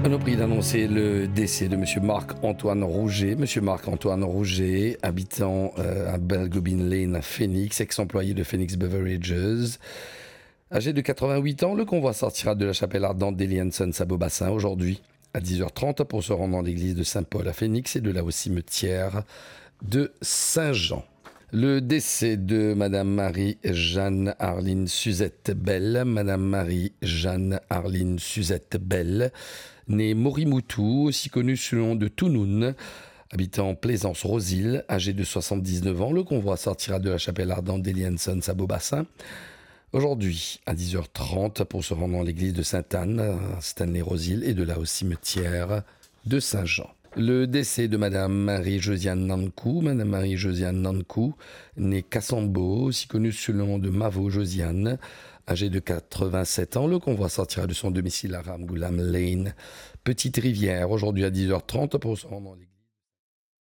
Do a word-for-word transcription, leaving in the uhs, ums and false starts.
On a pris d'annoncer le décès de M. Marc-Antoine Rouget. M. Marc-Antoine Rouget, habitant euh, à Belgobin Lane à Phoenix, ex-employé de Phoenix Beverages. Âgé de quatre-vingt-huit ans, le convoi sortira de la chapelle ardente d'Eli Sons à Beaubassin aujourd'hui à dix heures trente pour se rendre dans l'église de Saint-Paul à Phoenix et de là au cimetière de Saint-Jean. Le décès de Madame Marie-Jeanne Arline Suzette Bell. Madame Marie-Jeanne Arline Suzette Bell, née Morimoutou, aussi connue sous le nom de Tounoun, habitant Plaisance-Rosil, âgée de soixante-dix-neuf ans. Le convoi sortira de la chapelle ardente d'Eli Sons à Beaubassin aujourd'hui à dix heures trente pour se rendre dans l'église de Sainte-Anne à Stanley-Rosil et de là au cimetière de Saint-Jean. Le décès de Madame Marie-Josiane Nankou. Madame Marie-Josiane Nankou, née Kassambo, aussi connue sous le nom de Mavo Josiane, âgée de quatre-vingt-sept ans. Le convoi sortira de son domicile à Ramgoolam Lane, Petite Rivière, aujourd'hui à dix heures trente pour se rendre dans l'église.